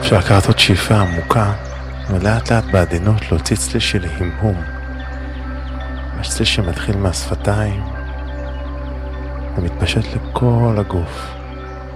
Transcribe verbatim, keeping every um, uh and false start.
אפשר לקחת עוד שאיפה עמוקה, ולאט לאט בעדינות להוציא צליל של המהום. ממש צליל שמתחיל מהשפתיים, ומתפשט לכל הגוף.